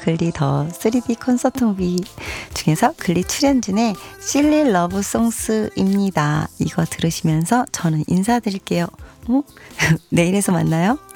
글리 더 3D 콘서트 무비 중에서 글리 출연진의 실리 러브송스입니다. 이거 들으시면서 저는 인사드릴게요. 내일에서 만나요.